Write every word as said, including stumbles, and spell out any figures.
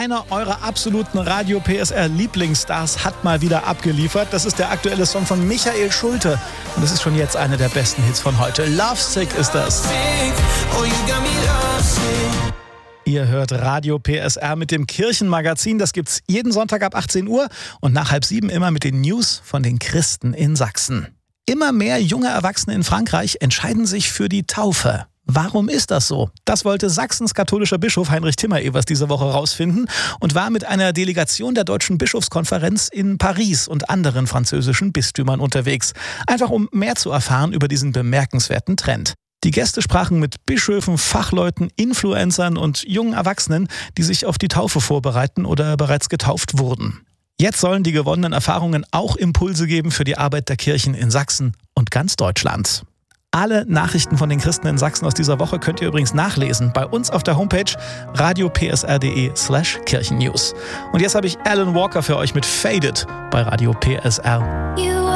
einer eurer absoluten Radio P S R Lieblingsstars hat mal wieder abgeliefert. Das ist der aktuelle Song von Michael Schulte. Und das ist schon jetzt einer der besten Hits von heute. Lovesick ist das. Ihr hört Radio P S R mit dem Kirchenmagazin. Das gibt's jeden Sonntag ab achtzehn Uhr und nach halb sieben immer mit den News von den Christen in Sachsen. Immer mehr junge Erwachsene in Frankreich entscheiden sich für die Taufe. Warum ist das so? Das wollte Sachsens katholischer Bischof Heinrich Timmer-Evers diese Woche rausfinden und war mit einer Delegation der Deutschen Bischofskonferenz in Paris und anderen französischen Bistümern unterwegs. Einfach um mehr zu erfahren über diesen bemerkenswerten Trend. Die Gäste sprachen mit Bischöfen, Fachleuten, Influencern und jungen Erwachsenen, die sich auf die Taufe vorbereiten oder bereits getauft wurden. Jetzt sollen die gewonnenen Erfahrungen auch Impulse geben für die Arbeit der Kirchen in Sachsen und ganz Deutschland. Alle Nachrichten von den Christen in Sachsen aus dieser Woche könnt ihr übrigens nachlesen bei uns auf der Homepage radio p s r punkt d e slash kirchennews. Und jetzt habe ich Alan Walker für euch mit Faded bei Radio P S R.